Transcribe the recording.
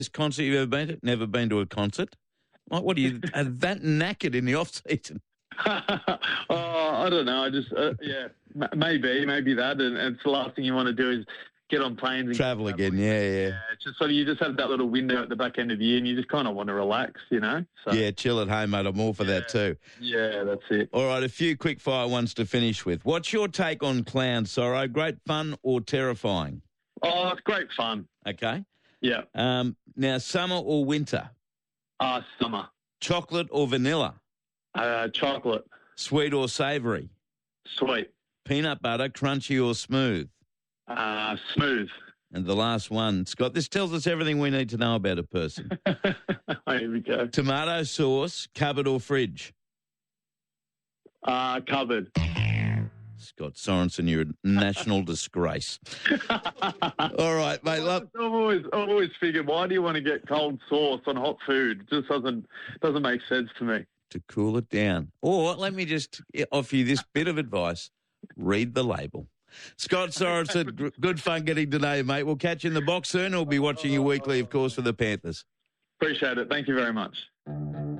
concert you've ever been to? Never been to a concert? What are you that knackered in the off season? I don't know. I just maybe that, and it's the last thing you want to do is get on planes and Travel again. Yeah. It's just sort of you just have that little window at the back end of the year, and you just kind of want to relax, So, yeah, chill at home, mate. I'm all for that too. Yeah, that's it. All right, a few quick fire ones to finish with. What's your take on clown sorrow? Great fun or terrifying? Oh, it's great fun. Okay. Yeah. Now, summer or winter? Summer. Chocolate or vanilla? Chocolate. Sweet or savoury? Sweet. Peanut butter, crunchy or smooth? Smooth. And the last one, Scott, this tells us everything we need to know about a person. Here we go. Tomato sauce, cupboard or fridge? Cupboard. Scott Sorensen, you're a national disgrace. All right, mate. I've always figured, why do you want to get cold sauce on hot food? It just doesn't make sense to me. To cool it down. Or let me just offer you this bit of advice. Read the label. Scott Sorensen, good fun getting to know you, mate. We'll catch you in the box soon. We'll be watching you weekly, of course, for the Panthers. Appreciate it. Thank you very much.